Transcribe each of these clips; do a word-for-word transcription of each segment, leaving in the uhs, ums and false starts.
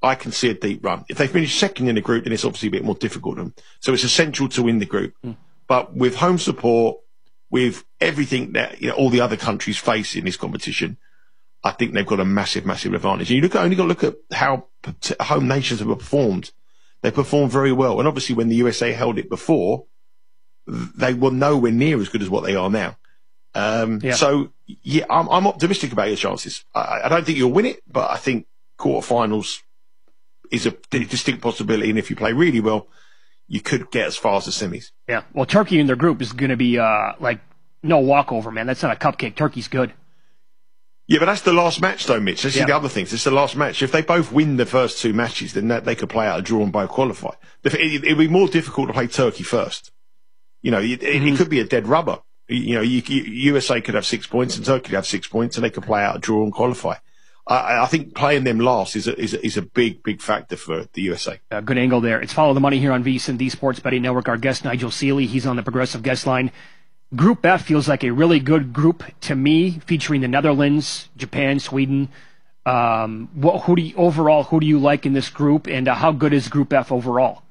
I can see a deep run. If they finish second in the group, then it's obviously a bit more difficult for them. So it's essential to win the group. Mm. But with home support, with everything that you know, all the other countries face in this competition, I think they've got a massive, massive advantage. And you look at, only got to look at how home nations have performed. They performed very well. And obviously when the U S A held it before, they were nowhere near as good as what they are now. Um, yeah. So, yeah, I'm, I'm optimistic about your chances. I, I don't think you'll win it, but I think quarterfinals is a distinct possibility. And if you play really well, you could get as far as the semis. Yeah. Well, Turkey in their group is going to be, uh, like, no walkover, man. That's not a cupcake. Turkey's good. Yeah, but that's the last match, though, Mitch. This yeah. is the other thing. This is the last match. If they both win the first two matches, then that, they could play out a draw and both qualify. It, it, it'd be more difficult to play Turkey first. You know, it, mm-hmm. it could be a dead rubber. You know, you, you, U S A could have six points and Turkey could have six points, and they could play out a draw and qualify. I, I think playing them last is a, is a, is a big, big factor for the U S A. Uh, good angle there. It's Follow the Money here on VSiN, the Sports Betting Network. Our guest, Nigel Seeley, he's on the Progressive guest line. Group F feels like a really good group to me, featuring the Netherlands, Japan, Sweden. Um, what, who do you, overall, who do you like in this group, and uh, how good is Group F overall?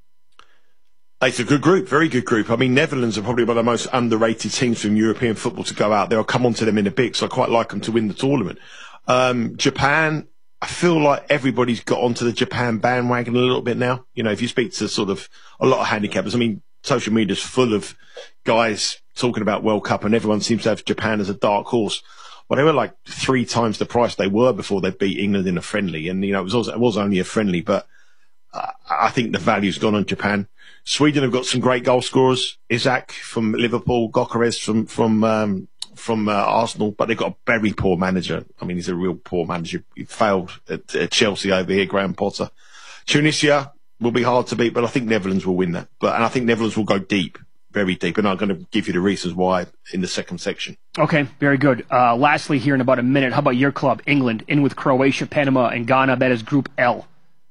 It's a good group, very good group. I mean, Netherlands are probably one of the most underrated teams from European football to go out there. I'll come on to them in a bit, so I quite like them to win the tournament. Um, Japan, I feel like everybody's got onto the Japan bandwagon a little bit now. You know, if you speak to sort of a lot of handicappers, I mean, social media's full of guys talking about World Cup, and everyone seems to have Japan as a dark horse. Well, they were like three times the price they were before they beat England in a friendly. And, you know, it was, also, it was only a friendly, but uh, I think the value's gone on Japan. Sweden have got some great goal scorers. Isaac from Liverpool, Gokares from, from, um, from uh, Arsenal, but they've got a very poor manager. I mean, he's a real poor manager. He failed at, at Chelsea over here, Graham Potter. Tunisia will be hard to beat, but I think Netherlands will win that. But, and I think Netherlands will go deep. Very deep, and I'm going to give you the reasons why in the second section. Okay, very good. Uh, lastly, here in about a minute, how about your club, England, in with Croatia, Panama, and Ghana? That is Group L.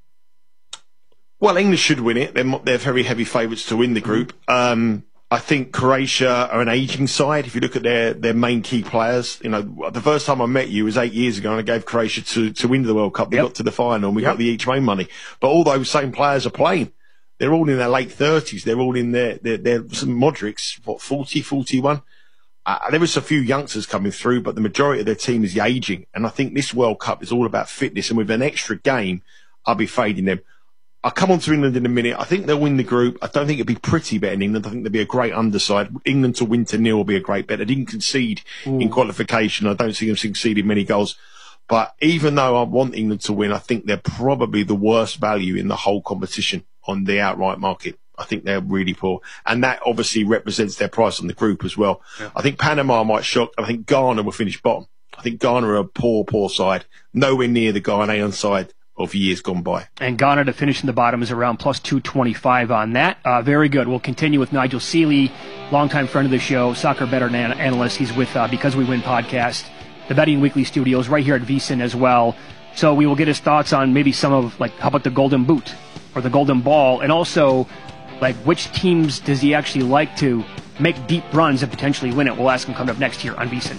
Well, England should win it. They're, they're very heavy favourites to win the group. Um, I think Croatia are an ageing side. If you look at their, their main key players, you know, the first time I met you was eight years ago, and I gave Croatia to, to win the World Cup. They yep. got to the final, and we yep. got the each way money. But all those same players are playing. They're all in their late thirties. They're all in their, their, their some Modric's, what, forty, forty-one? Uh, there was a few youngsters coming through, but the majority of their team is ageing. And I think this World Cup is all about fitness. And with an extra game, I'll be fading them. I'll come on to England in a minute. I think they'll win the group. I don't think it'd be pretty betting England. I think there'll be a great underside. England to win to nil will be a great bet. They didn't concede Ooh. in qualification. I don't see them conceding many goals. But even though I want England to win, I think they're probably the worst value in the whole competition on the outright market. I think they're really poor. And that obviously represents their price on the group as well. Yeah. I think Panama might shock. I think Ghana will finish bottom. I think Ghana are a poor, poor side. Nowhere near the Ghanaian side of years gone by. And Ghana to finish in the bottom is around plus two twenty-five on that. Uh, very good. We'll continue with Nigel Seeley, longtime friend of the show, soccer bettor and analyst. He's with uh, Because We Win podcast, the Betting Weekly studios right here at VSiN as well. So we will get his thoughts on maybe some of, like, how about the Golden Boot or the Golden Ball, and also, like, which teams does he actually like to make deep runs and potentially win it? We'll ask him coming up next here on VSiN.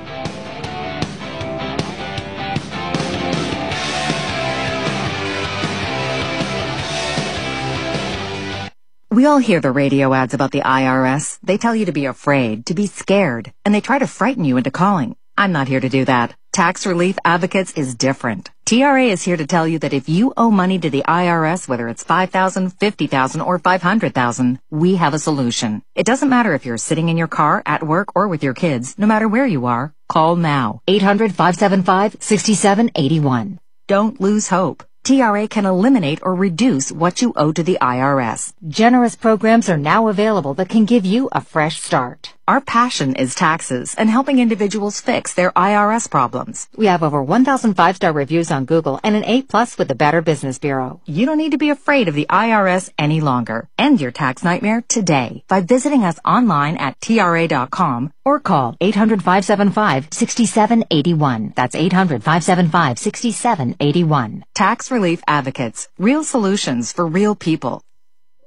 We all hear the radio ads about the I R S. They tell you to be afraid, to be scared, and they try to frighten you into calling. I'm not here to do that. Tax Relief Advocates is different. T R A is here to tell you that if you owe money to the I R S, whether it's five thousand dollars, fifty thousand dollars, or five hundred thousand dollars, we have a solution. It doesn't matter if you're sitting in your car, at work, or with your kids. No matter where you are, call now. eight hundred, five seven five, six seven eight one. Don't lose hope. T R A can eliminate or reduce what you owe to the I R S. Generous programs are now available that can give you a fresh start. Our passion is taxes and helping individuals fix their I R S problems. We have over one thousand five-star reviews on Google and an A plus with the Better Business Bureau. You don't need to be afraid of the I R S any longer. End your tax nightmare today by visiting us online at T R A dot com or call eight hundred, five seven five, six seven eight one. That's eight hundred, five seven five, six seven eight one. Tax Relief Advocates. Real solutions for real people.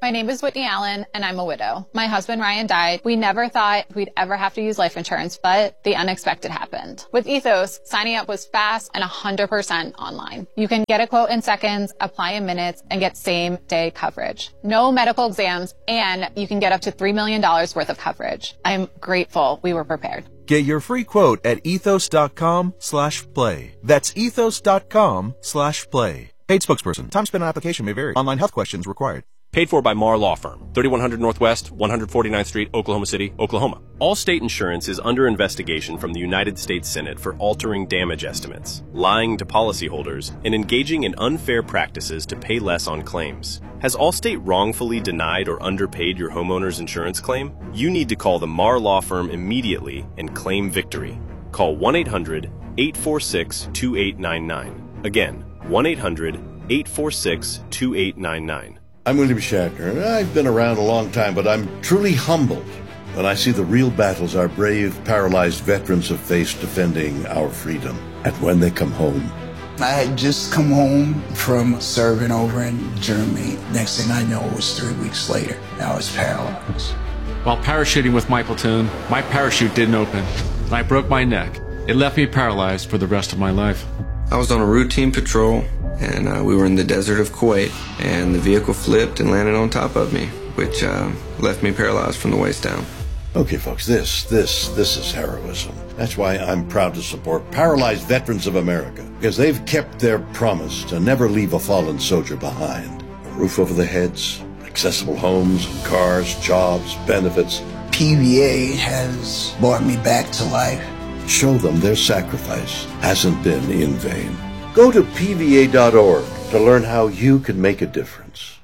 My name is Whitney Allen, and I'm a widow. My husband, Ryan, died. We never thought we'd ever have to use life insurance, but the unexpected happened. With Ethos, signing up was fast and one hundred percent online. You can get a quote in seconds, apply in minutes, and get same-day coverage. No medical exams, and you can get up to three million dollars worth of coverage. I'm grateful we were prepared. Get your free quote at ethos.com slash play. That's ethos.com slash play. Paid spokesperson. Time spent on application may vary. Online health questions required. Paid for by Marr Law Firm, thirty-one hundred Northwest, one forty-ninth Street, Oklahoma City, Oklahoma. Allstate Insurance is under investigation from the United States Senate for altering damage estimates, lying to policyholders, and engaging in unfair practices to pay less on claims. Has Allstate wrongfully denied or underpaid your homeowner's insurance claim? You need to call the Marr Law Firm immediately and claim victory. Call one eight hundred, eight four six, two eight nine nine. Again, one eight hundred, eight four six, two eight nine nine. I'm William Shatner, and I've been around a long time, but I'm truly humbled when I see the real battles our brave, paralyzed veterans have faced defending our freedom. And when they come home. I had just come home from serving over in Germany. Next thing I know, it was three weeks later. I was paralyzed. While parachuting with my platoon, my parachute didn't open, and I broke my neck. It left me paralyzed for the rest of my life. I was on a routine patrol, and uh, we were in the desert of Kuwait, and the vehicle flipped and landed on top of me, which uh, left me paralyzed from the waist down. Okay, folks, this, this, this is heroism. That's why I'm proud to support Paralyzed Veterans of America, because they've kept their promise to never leave a fallen soldier behind. A roof over their heads, accessible homes, cars, jobs, benefits. P V A has brought me back to life. Show them their sacrifice hasn't been in vain. Go to P V A dot org to learn how you can make a difference.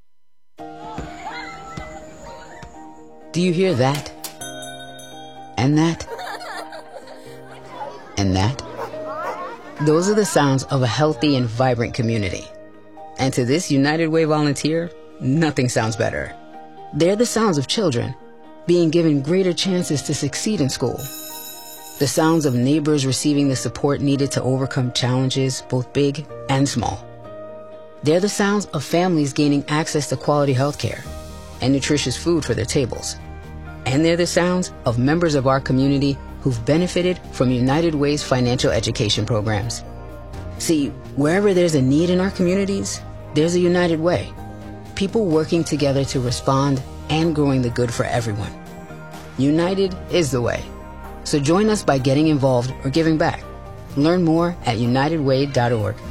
Do you hear that? And that? And that? Those are the sounds of a healthy and vibrant community. And to this United Way volunteer, nothing sounds better. They're the sounds of children being given greater chances to succeed in school. The sounds of neighbors receiving the support needed to overcome challenges, both big and small. They're the sounds of families gaining access to quality health care and nutritious food for their tables. And they're the sounds of members of our community who've benefited from United Way's financial education programs. See, wherever there's a need in our communities, there's a United Way. People working together to respond and growing the good for everyone. United is the way. So join us by getting involved or giving back. Learn more at united way dot org.